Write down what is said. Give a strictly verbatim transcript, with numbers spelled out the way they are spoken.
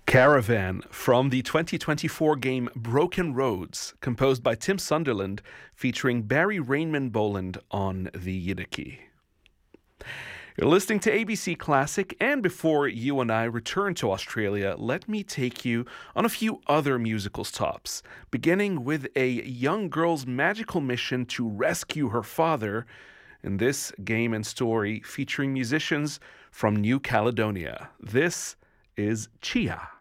Caravan from the twenty twenty-four game Broken Roads, composed by Tim Sunderland, featuring Barry Rainman Boland on the Yidaki. You're listening to A B C Classic, and before you and I return to Australia, let me take you on a few other musical stops, beginning with a young girl's magical mission to rescue her father in this game and story featuring musicians from New Caledonia. This is Chia.